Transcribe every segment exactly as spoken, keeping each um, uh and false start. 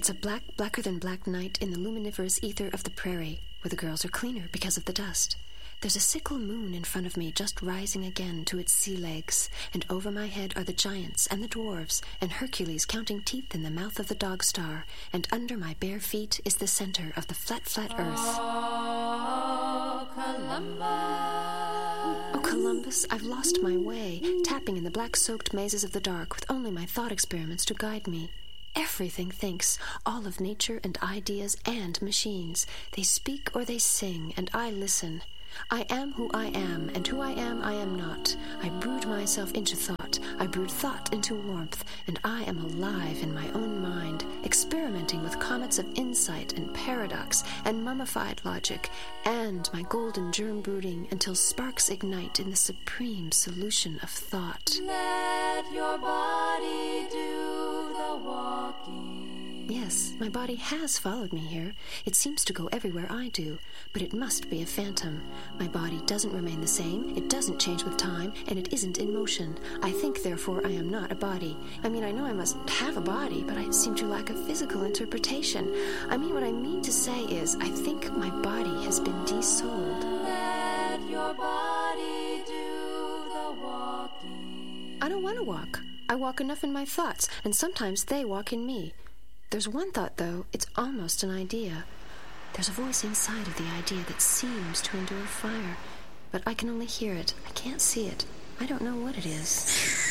It's a black, blacker than black night in the luminiferous ether of the prairie, where the girls are cleaner because of the dust. There's a sickle moon in front of me just rising again to its sea legs, and over my head are the giants and the dwarves, and Hercules counting teeth in the mouth of the dog star, and under my bare feet is the center of the flat, flat earth. Oh, Columbus. Oh, Columbus, I've lost my way, tapping in the black-soaked mazes of the dark with only my thought experiments to guide me. Everything thinks, all of nature and ideas and machines. They speak or they sing, and I listen. I am who I am, and who I am I am not. I brood myself into thought, I brood thought into warmth, and I am alive in my own mind, experimenting with comets of insight and paradox and mummified logic, and my golden germ brooding until sparks ignite in the supreme solution of thought. Let your body do the walking. Yes, my body has followed me here. It seems to go everywhere I do, but it must be a phantom. My body doesn't remain the same, it doesn't change with time, and it isn't in motion. I think, therefore, I am not a body. I mean, I know I must have a body, but I seem to lack a physical interpretation. I mean, what I mean to say is, I think my body has been desouled. Let your body do the walking. I don't want to walk. I walk enough in my thoughts, and sometimes they walk in me. There's one thought, though, it's almost an idea. There's a voice inside of the idea that seems to endure fire, but I can only hear it. I can't see it. I don't know what it is.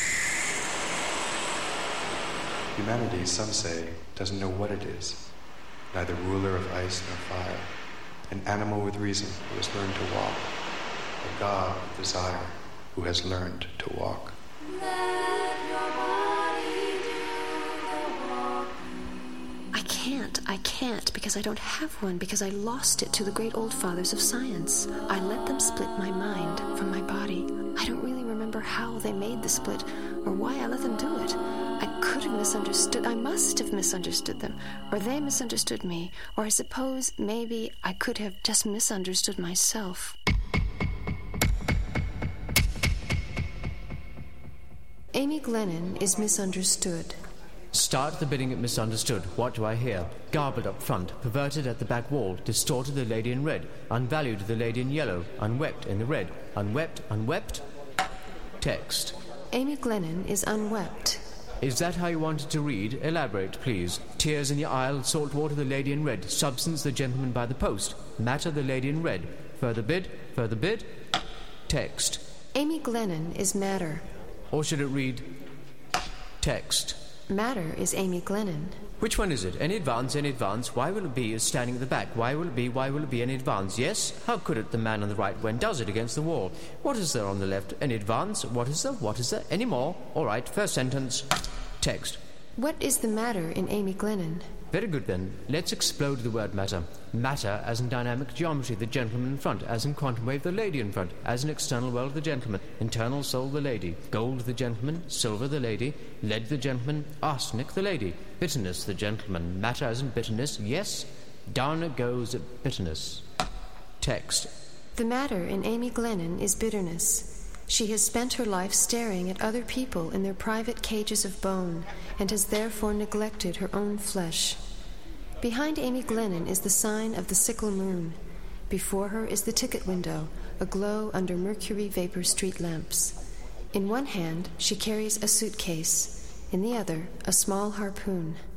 Humanity, some say, doesn't know what it is. Neither ruler of ice nor fire. An animal with reason who has learned to walk. A god of desire who has learned to walk. Let your body do the walking. I can't, I can't, because I don't have one, because I lost it to the great old fathers of science. I let them split my mind from my body. I don't really remember how they made the split, or why I let them do it. I could have misunderstood, I must have misunderstood them, or they misunderstood me, or I suppose maybe I could have just misunderstood myself. Amy Glennon is misunderstood. Start the bidding at misunderstood. What do I hear? Garbled up front, perverted at the back wall, distorted the lady in red, unvalued the lady in yellow, unwept in the red, unwept, unwept. Text. Amy Glennon is unwept. Is that how you wanted to read? Elaborate, please. Tears in the aisle, salt water the lady in red, substance the gentleman by the post, matter the lady in red. Further bid, further bid. Text. Amy Glennon is matter. Or should it read text? Matter is Amy Glennon. Which one is it? Any advance, any advance? Why will it be is standing at the back? Why will it be, why will it be any advance? Yes? How could it? The man on the right when does it against the wall? What is there on the left? Any advance? What is there? What is there? Any more? All right, first sentence. Text. What is the matter in Amy Glennon? Very good then. Let's explode the word matter. Matter as in dynamic geometry, the gentleman in front. As in quantum wave, the lady in front. As in external world, the gentleman. Internal soul, the lady. Gold, the gentleman. Silver, the lady. Lead, the gentleman. Arsenic, the lady. Bitterness, the gentleman. Matter as in bitterness. Yes. Down goes bitterness. Text. The matter in Amy Glennon is bitterness. She has spent her life staring at other people in their private cages of bone, and has therefore neglected her own flesh. Behind Amy Glennon is the sign of the sickle moon. Before her is the ticket window, aglow under mercury vapor street lamps. In one hand she carries a suitcase, in the other a small harpoon.